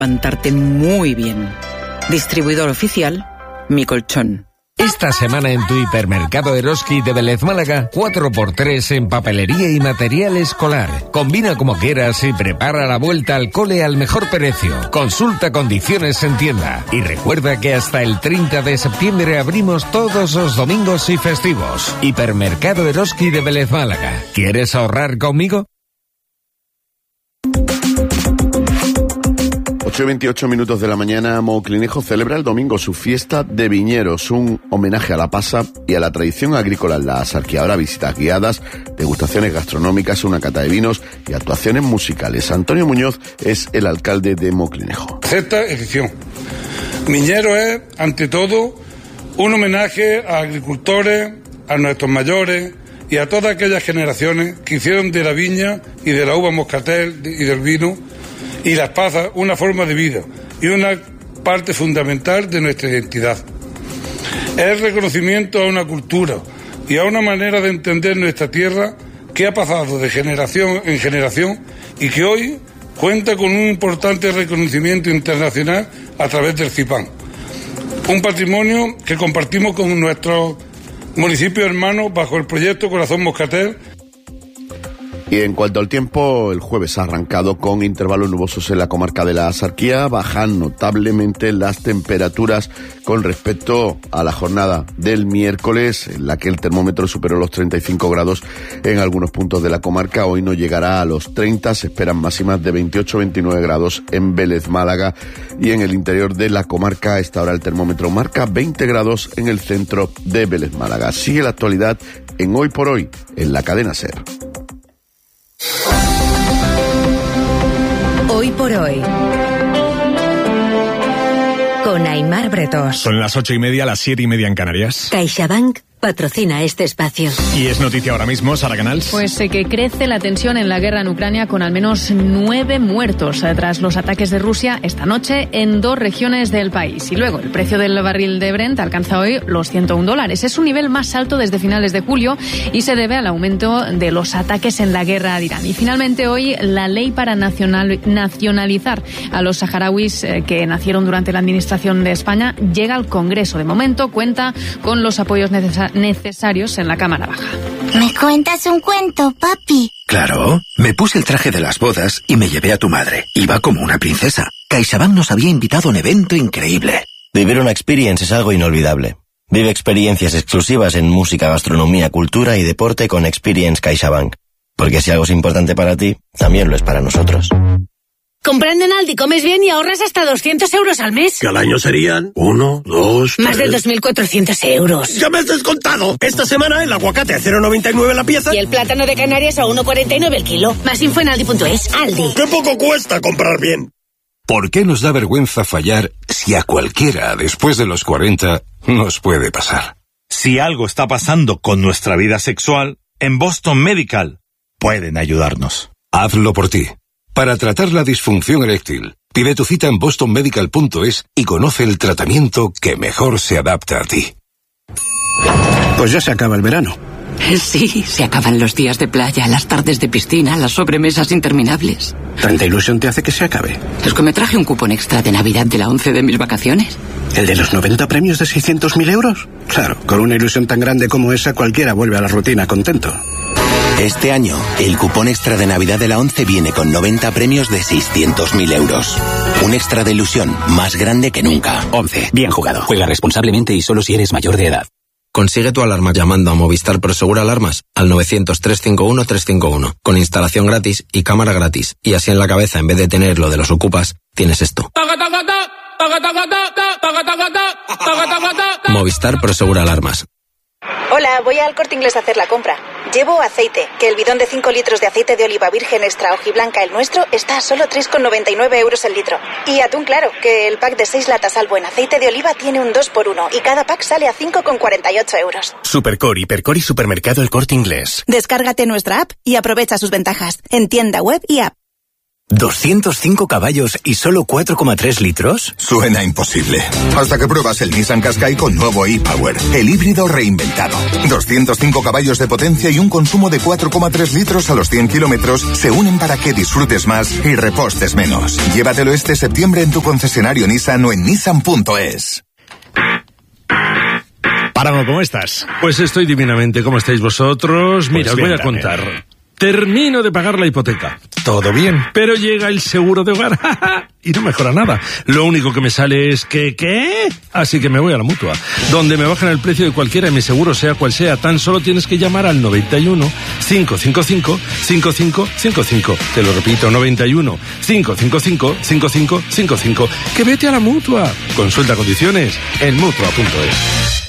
levantarte muy bien. Distribuidor oficial, Mi Colchón. Esta semana en tu hipermercado Eroski de Vélez Málaga, 4x3 en papelería y material escolar. Combina como quieras y prepara la vuelta al cole al mejor precio. Consulta condiciones en tienda. Y recuerda que hasta el 30 de septiembre abrimos todos los domingos y festivos. Hipermercado Eroski de Vélez Málaga. ¿Quieres ahorrar conmigo? 8:28 de la mañana, Moclinejo celebra el domingo su fiesta de viñeros, un homenaje a la pasa y a la tradición agrícola en la Axarquía. Habrá visitas guiadas, degustaciones gastronómicas, una cata de vinos y actuaciones musicales. Antonio Muñoz es el alcalde de Moclinejo. Sexta edición. Viñeros es, ante todo, un homenaje a agricultores, a nuestros mayores y a todas aquellas generaciones que hicieron de la viña y de la uva moscatel y del vino y las pasas una forma de vida y una parte fundamental de nuestra identidad. Es reconocimiento a una cultura y a una manera de entender nuestra tierra que ha pasado de generación en generación y que hoy cuenta con un importante reconocimiento internacional a través del CIPAN. Un patrimonio que compartimos con nuestros municipios hermanos bajo el proyecto Corazón Moscatel. Y en cuanto al tiempo, el jueves ha arrancado con intervalos nubosos en la comarca de la Axarquía. Bajan notablemente las temperaturas con respecto a la jornada del miércoles, en la que el termómetro superó los 35 grados en algunos puntos de la comarca. Hoy no llegará a los 30, se esperan máximas de 28-29 grados en Vélez Málaga. Y en el interior de la comarca, a esta hora el termómetro marca 20 grados en el centro de Vélez Málaga. Sigue la actualidad en Hoy por Hoy, en la cadena SER. Hoy por hoy, con Aimar Bretos. Son las 8:30, las 7:30 en Canarias. CaixaBank patrocina este espacio. Y es noticia ahora mismo, Sara Canals. Pues que crece la tensión en la guerra en Ucrania con al menos 9 muertos tras los ataques de Rusia esta noche en 2 regiones del país. Y luego el precio del barril de Brent alcanza hoy los $101. Es su nivel más alto desde finales de julio y se debe al aumento de los ataques en la guerra de Irán. Y finalmente hoy la ley para nacionalizar a los saharauis que nacieron durante la administración de España llega al Congreso. De momento cuenta con los apoyos necesarios en la Cámara Baja. ¿Me cuentas un cuento, papi? Claro, me puse el traje de las bodas y me llevé a tu madre. Iba como una princesa. CaixaBank nos había invitado a un evento increíble. Vivir una experience es algo inolvidable. Vive experiencias exclusivas en música, gastronomía, cultura y deporte con Experience CaixaBank. Porque si algo es importante para ti, también lo es para nosotros. Comprando en Aldi comes bien y ahorras hasta 200 euros al mes. Que al año serían 1, 2, 3... Más de 2.400 euros. ¡Ya me has descontado! Esta semana el aguacate a 0,99 la pieza. Y el plátano de Canarias a 1,49 el kilo. Más info en Aldi.es. Aldi. ¡Qué poco cuesta comprar bien! ¿Por qué nos da vergüenza fallar si a cualquiera después de los 40 nos puede pasar? Si algo está pasando con nuestra vida sexual, en Boston Medical pueden ayudarnos. Hazlo por ti. Para tratar la disfunción eréctil, pide tu cita en bostonmedical.es y conoce el tratamiento que mejor se adapta a ti. Pues ya se acaba el verano. Sí, se acaban los días de playa, las tardes de piscina, las sobremesas interminables. ¿Tanta ilusión te hace que se acabe? Es que me traje un cupón extra de Navidad de la 11 de mis vacaciones. ¿El de los 90 premios de 600.000 euros? Claro, con una ilusión tan grande como esa cualquiera vuelve a la rutina contento. Este año, el cupón extra de Navidad de la 11 viene con 90 premios de 600.000 euros. Un extra de ilusión más grande que nunca. 11. Bien jugado. Juega responsablemente y solo si eres mayor de edad. Consigue tu alarma llamando a Movistar Prosegur Alarmas al 900-351-351, con instalación gratis y cámara gratis. Y así en la cabeza, en vez de tener lo de los ocupas, tienes esto. Movistar Prosegur Alarmas. Hola, voy al Corte Inglés a hacer la compra. Llevo aceite, que el bidón de 5 litros de aceite de oliva virgen extra hojiblanca, el nuestro, está a solo 3,99 euros el litro. Y atún claro, que el pack de 6 latas al buen aceite de oliva tiene un 2x1 y cada pack sale a 5,48 euros. Supercor, Hipercor y Supermercado El Corte Inglés. Descárgate nuestra app y aprovecha sus ventajas en tienda web y app. ¿205 caballos y solo 4,3 litros? Suena imposible. Hasta que pruebas el Nissan Qashqai con nuevo e-Power, el híbrido reinventado. 205 caballos de potencia y un consumo de 4,3 litros a los 100 kilómetros se unen para que disfrutes más y repostes menos. Llévatelo este septiembre en tu concesionario Nissan o en nissan.es. Páramo, ¿cómo estás? Pues estoy divinamente. ¿Cómo estáis vosotros? Mira, os voy a contar. Termino de pagar la hipoteca. Todo bien. Pero llega el seguro de hogar. Y no mejora nada. Lo único que me sale es que, ¿qué? Así que me voy a la Mutua, donde me bajan el precio de cualquiera de mi seguro, sea cual sea. Tan solo tienes que llamar al 91 555 5555. Te lo repito, 91 555 5555. Que vete a la Mutua. Consulta condiciones en Mutua.es.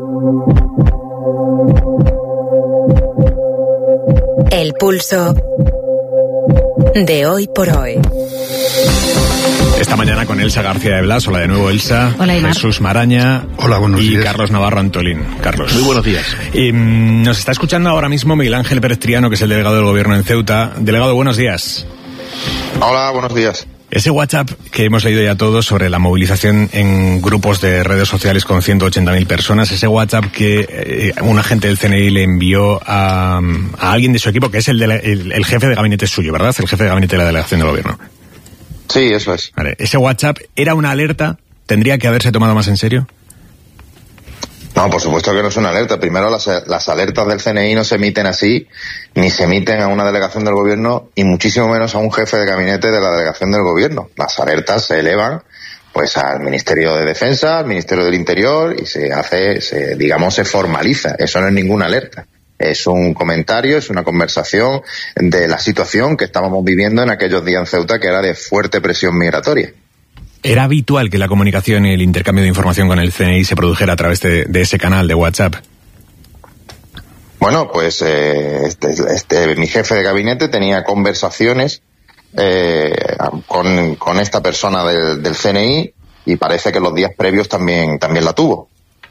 El pulso de hoy por hoy. Esta mañana con Elsa García de Blas. Hola de nuevo, Elsa. Hola, Aimar. Jesús Maraña. Hola, buenos días. Y Carlos Navarro Antolín. Carlos. Muy buenos días. Nos está escuchando ahora mismo Miguel Ángel Pérez Triano, que es el delegado del gobierno en Ceuta. Delegado, buenos días. Hola, buenos días. Ese WhatsApp que hemos leído ya todos sobre la movilización en grupos de redes sociales con 180.000 personas, ese WhatsApp que un agente del CNI le envió a alguien de su equipo, que es el jefe de gabinete suyo, ¿verdad? El jefe de gabinete de la delegación del gobierno. Sí, eso es. Vale. ¿Ese WhatsApp era una alerta? ¿Tendría que haberse tomado más en serio? No, por supuesto que no es una alerta. Primero, las alertas del CNI no se emiten así, ni se emiten a una delegación del gobierno, y muchísimo menos a un jefe de gabinete de la delegación del gobierno. Las alertas se elevan pues al Ministerio de Defensa, al Ministerio del Interior, y se formaliza. Eso no es ninguna alerta. Es un comentario, es una conversación de la situación que estábamos viviendo en aquellos días en Ceuta, que era de fuerte presión migratoria. ¿Era habitual que la comunicación y el intercambio de información con el CNI se produjera a través de ese canal de WhatsApp? Bueno, pues mi jefe de gabinete tenía conversaciones con esta persona del CNI, y parece que los días previos también la tuvo.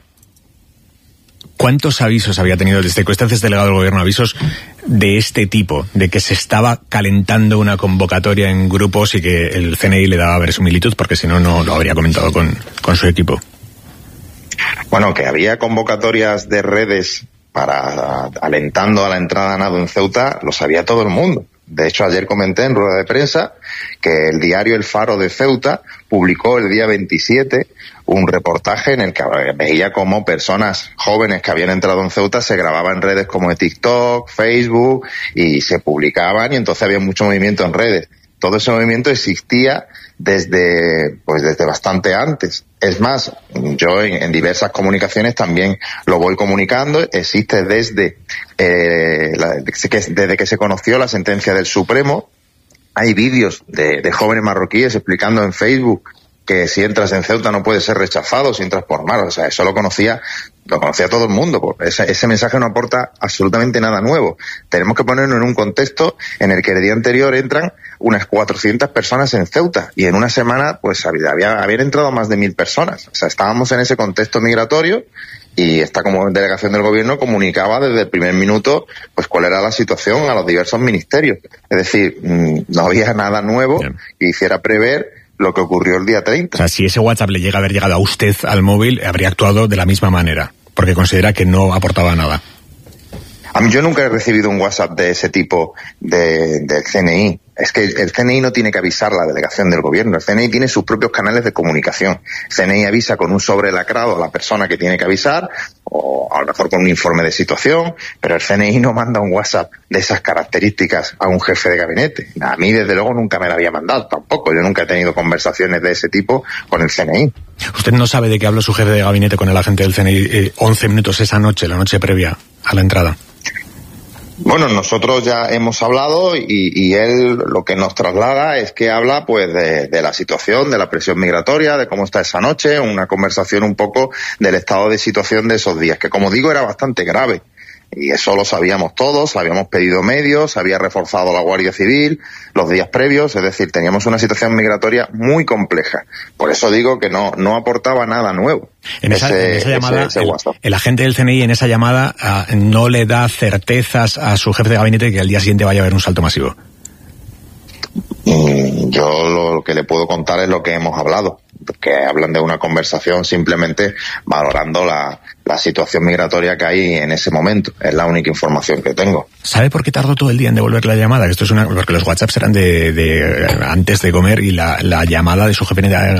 ¿Cuántos avisos había tenido desde que usted es delegado del gobierno, avisos de este tipo, de que se estaba calentando una convocatoria en grupos y que el CNI le daba verosimilitud, porque si no, no lo habría comentado con su equipo? Bueno, que había convocatorias de redes alentando a la entrada a nado en Ceuta, lo sabía todo el mundo. De hecho, ayer comenté en rueda de prensa que el diario El Faro de Ceuta publicó el día 27 un reportaje en el que veía cómo personas jóvenes que habían entrado en Ceuta se grababan en redes como de TikTok, Facebook, y se publicaban, y entonces había mucho movimiento en redes. Todo ese movimiento existía desde bastante antes. Es más, yo en diversas comunicaciones también lo voy comunicando. Existe desde que se conoció la sentencia del Supremo. Hay vídeos de jóvenes marroquíes explicando en Facebook que si entras en Ceuta no puedes ser rechazado si entras por mar. O sea, eso lo conocía todo el mundo. Ese mensaje no aporta absolutamente nada nuevo. Tenemos que ponernos en un contexto en el que el día anterior entran unas 400 personas en Ceuta, y en una semana pues habían entrado más de 1.000 personas. O sea, estábamos en ese contexto migratorio, y esta como delegación del gobierno comunicaba desde el primer minuto pues cuál era la situación a los diversos ministerios. Es decir, no había nada nuevo que hiciera prever lo que ocurrió el día 30. O sea, si ese WhatsApp le llega a haber llegado a usted al móvil, habría actuado de la misma manera, porque considera que no aportaba nada. Yo nunca he recibido un WhatsApp de ese tipo del CNI. Es que el CNI no tiene que avisar a la delegación del gobierno. El CNI tiene sus propios canales de comunicación. El CNI avisa con un sobre lacrado a la persona que tiene que avisar, o a lo mejor con un informe de situación, pero el CNI no manda un WhatsApp de esas características a un jefe de gabinete. A mí, desde luego, nunca me lo había mandado tampoco. Yo nunca he tenido conversaciones de ese tipo con el CNI. ¿Usted no sabe de qué habló su jefe de gabinete con el agente del CNI 11 minutos esa noche, la noche previa a la entrada? Bueno, nosotros ya hemos hablado, y él lo que nos traslada es que habla pues de la situación, de la presión migratoria, de cómo está esa noche, una conversación un poco del estado de situación de esos días, que como digo era bastante grave. Y eso lo sabíamos todos, habíamos pedido medios, había reforzado la Guardia Civil los días previos, es decir, teníamos una situación migratoria muy compleja. Por eso digo que no aportaba nada nuevo. En esa llamada, el agente del CNI en esa llamada no le da certezas a su jefe de gabinete que al día siguiente vaya a haber un salto masivo. Yo lo que le puedo contar es lo que hemos hablado, que hablan de una conversación simplemente valorando la situación migratoria que hay en ese momento. Es la única información que tengo. ¿Sabe por qué tardó todo el día en devolver la llamada? Esto es porque los WhatsApps eran de antes de comer y la llamada de su jefe